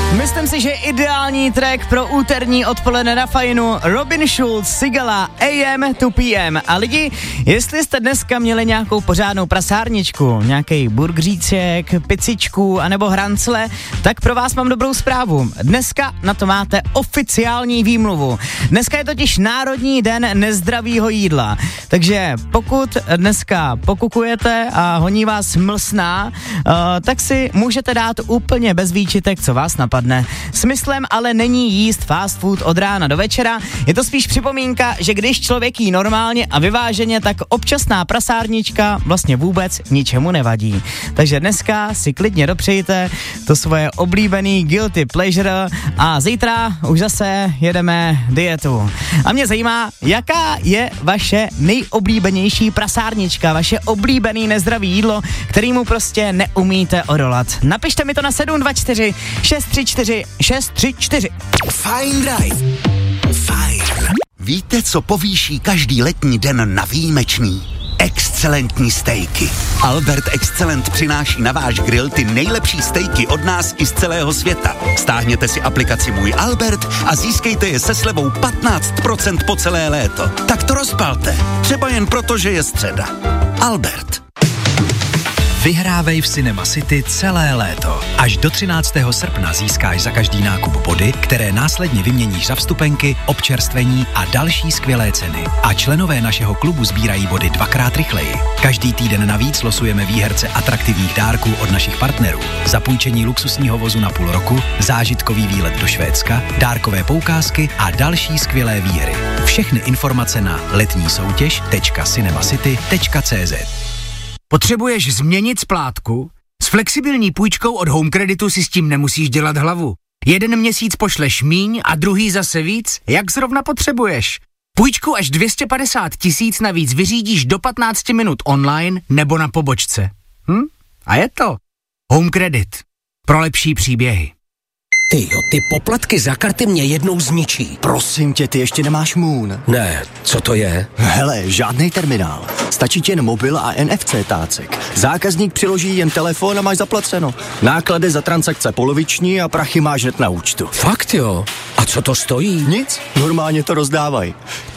Myslím si, že ideální track pro úterní odpoledne na Fajnu. Robin Schulz, Sigala, AM to PM. A lidi, jestli jste dneska měli nějakou pořádnou prasárničku, nějaký burgeříček, picičku anebo hrancle, tak pro vás mám dobrou zprávu. Dneska na to máte oficiální výmluvu. Dneska je totiž Národní den nezdravýho jídla. Takže pokud dneska pokukujete a honí vás mlsná, tak si můžete dát úplně bez výčitek, co vás napadne. Smyslem ale není jíst fast food od rána do večera, je to spíš připomínka, že když člověk jí normálně a vyváženě, tak občasná prasárnička vlastně vůbec ničemu nevadí. Takže dneska si klidně dopřejte to svoje oblíbený guilty pleasure a zítra už zase jedeme dietu. A mě zajímá, jaká je vaše nejoblíbenější prasárnička, vaše oblíbený nezdravý jídlo, kterýmu prostě neumíte odolat. Napište mi to na 724 634 634. Fajn Drive. Fajn. Víte, co povýší každý letní den na výjimečný? Excelentní stejky. Albert Excellent přináší na váš grill ty nejlepší stejky od nás i z celého světa. Stáhněte si aplikaci Můj Albert a získejte je se slevou 15% po celé léto. Tak to rozpalte. Třeba jen proto, že je středa. Albert. Vyhrávej v Cinema City celé léto. Až do 13. srpna získáš za každý nákup body, které následně vyměníš za vstupenky, občerstvení a další skvělé ceny. A členové našeho klubu sbírají body 2x rychleji. Každý týden navíc losujeme výherce atraktivních dárků od našich partnerů. Zapůjčení luxusního vozu na půl roku, zážitkový výlet do Švédska, dárkové poukázky a další skvělé výhry. Všechny informace na letnísoutěž.cinemacity.cz. Potřebuješ změnit splátku? S flexibilní půjčkou od Home Creditu si s tím nemusíš dělat hlavu. Jeden měsíc pošleš míň a druhý zase víc, jak zrovna potřebuješ. Půjčku až 250 000 navíc vyřídíš do 15 minut online nebo na pobočce. A je to Home Credit. Pro lepší příběhy. Tyjo, ty poplatky za karty mě jednou zničí. Prosím tě, ty ještě nemáš Moon. Ne, co to je? Hele, žádný terminál. Stačí ti jen mobil a NFC tácek. Zákazník přiloží jen telefon a máš zaplaceno. Náklady za transakce poloviční a prachy máš hned na účtu. Fakt jo? A co to stojí? Nic, normálně to rozdávají.